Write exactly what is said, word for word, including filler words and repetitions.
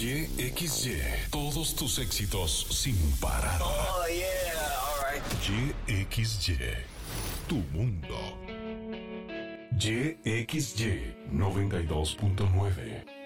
Y X Y, todos tus éxitos sin parar. Oh, yeah, all right. Y X Y, tu mundo. Y X Y noventa y dos punto nueve.